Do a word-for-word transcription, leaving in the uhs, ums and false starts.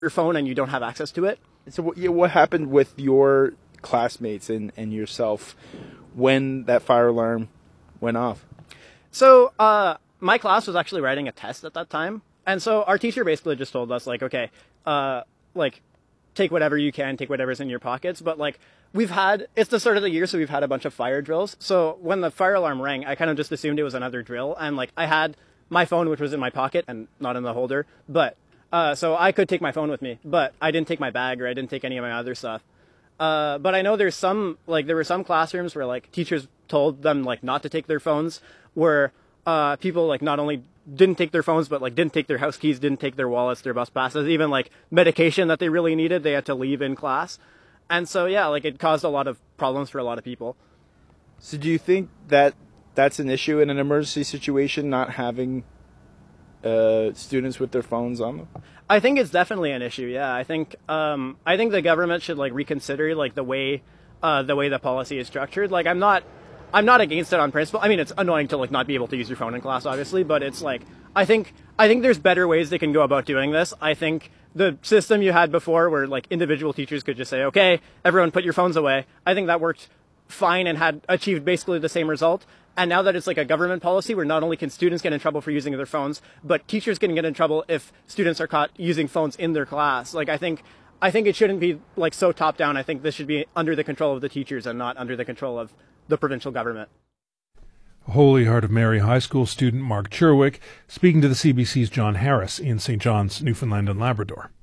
your phone and you don't have access to it. So what, yeah, what happened with your classmates and, and yourself when that fire alarm went off? So uh, my class was actually writing a test at that time. And so our teacher basically just told us, like, okay, uh, like, take whatever you can, take whatever's in your pockets. But, like, we've had, it's the start of the year, so we've had a bunch of fire drills. So when the fire alarm rang, I kind of just assumed it was another drill. And, like, I had my phone, which was in my pocket and not in the holder. But, uh, so I could take my phone with me. But I didn't take my bag or I didn't take any of my other stuff. Uh, but I know there's some, like, there were some classrooms where, like, teachers told them, like, not to take their phones, where uh, people, like, not only didn't take their phones, but, like, didn't take their house keys, didn't take their wallets, their bus passes, even, like, medication that they really needed, they had to leave in class. And so, yeah, like, it caused a lot of problems for a lot of people. So do you think that that's an issue in an emergency situation, not having uh, students with their phones on them? I think it's definitely an issue. Yeah, I think um, I think the government should like reconsider like the way uh, the way the policy is structured. Like I'm not I'm not against it on principle. I mean, it's annoying to like not be able to use your phone in class, obviously, but it's like I think I think there's better ways they can go about doing this. I think the system you had before, where like individual teachers could just say, "Okay, everyone, put your phones away," I think that worked fine and had achieved basically the same result. And now that it's like a government policy where not only can students get in trouble for using their phones, but teachers can get in trouble if students are caught using phones in their class. Like I think I think it shouldn't be like so top down. I think this should be under the control of the teachers and not under the control of the provincial government. Holy Heart of Mary High School student Mark Cherwick speaking to the C B C's John Harris in Saint John's, Newfoundland and Labrador.